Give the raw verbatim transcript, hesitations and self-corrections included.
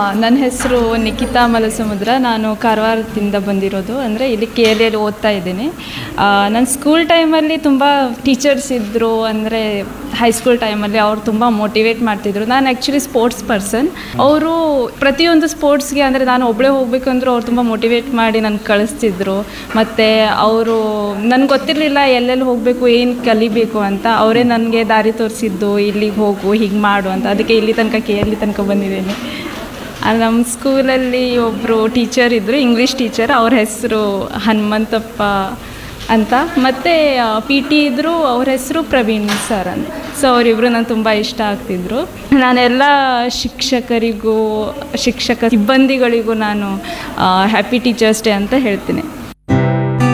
ನನ್ನ ಹೆಸರು ನಿಖಿತಾ ಮಲಸಮುದ್ರ. ನಾನು ಕಾರವಾರದಿಂದ ಬಂದಿರೋದು. ಅಂದರೆ ಇಲ್ಲಿ ಕೆ ಎಲ್ ಎಲ್ಲಿ ಓದ್ತಾ ಇದ್ದೀನಿ. ನನ್ನ ಸ್ಕೂಲ್ ಟೈಮಲ್ಲಿ ತುಂಬ ಟೀಚರ್ಸ್ ಇದ್ದರು. ಅಂದರೆ ಹೈಸ್ಕೂಲ್ ಟೈಮಲ್ಲಿ ಅವ್ರು ತುಂಬ ಮೋಟಿವೇಟ್ ಮಾಡ್ತಿದ್ರು. ನಾನು ಆ್ಯಕ್ಚುಲಿ ಸ್ಪೋರ್ಟ್ಸ್ ಪರ್ಸನ್. ಅವರು ಪ್ರತಿಯೊಂದು ಸ್ಪೋರ್ಟ್ಸ್ಗೆ ಅಂದರೆ ನಾನು ಒಬ್ಬಳೇ ಹೋಗಬೇಕಂದ್ರೂ ಅವ್ರು ತುಂಬ ಮೋಟಿವೇಟ್ ಮಾಡಿ ನನಗೆ ಕಳಿಸ್ತಿದ್ರು. ಮತ್ತು ಅವರು ನನಗೆ ಗೊತ್ತಿರಲಿಲ್ಲ ಎಲ್ಲೆಲ್ಲಿ ಹೋಗಬೇಕು, ಏನು ಕಲಿಬೇಕು ಅಂತ. ಅವರೇ ನನಗೆ ದಾರಿ ತೋರಿಸಿದ್ದು, ಇಲ್ಲಿಗೆ ಹೋಗು, ಹೀಗೆ ಮಾಡು ಅಂತ. ಅದಕ್ಕೆ ಇಲ್ಲಿ ತನಕ ಕೆ ಎಲ್ಲಿ ತನಕ ಬಂದಿದ್ದೀನಿ. ನಮ್ಮ ಸ್ಕೂಲಲ್ಲಿ ಒಬ್ಬರು ಟೀಚರ್ ಇದ್ದರು, ಇಂಗ್ಲೀಷ್ ಟೀಚರ್. ಅವ್ರ ಹೆಸರು ಹನುಮಂತಪ್ಪ ಅಂತ. ಮತ್ತು ಪಿ ಟಿ ಇದ್ದರು, ಅವ್ರ ಹೆಸರು ಪ್ರವೀಣ್ ಸರ್ ಅಂತ. ಸೊ ಅವರಿಬ್ಬರು ನನಗೆ ತುಂಬ ಇಷ್ಟ ಆಗ್ತಿದ್ರು. ನಾನೆಲ್ಲ ಶಿಕ್ಷಕರಿಗೂ ಶಿಕ್ಷಕ ಸಿಬ್ಬಂದಿಗಳಿಗೂ ನಾನು ಹ್ಯಾಪಿ ಟೀಚರ್ಸ್ ಡೇ ಅಂತ ಹೇಳ್ತೀನಿ.